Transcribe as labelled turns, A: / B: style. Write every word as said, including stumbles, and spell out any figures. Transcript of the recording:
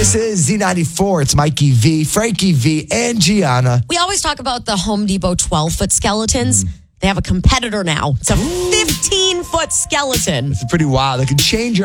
A: This is Z ninety-four. It's Mikey V, Frankie V, and Gianna.
B: We always talk about the Home Depot twelve-foot skeletons. Mm. They have a competitor now. It's a fifteen-foot skeleton.
A: It's pretty wild. They can change your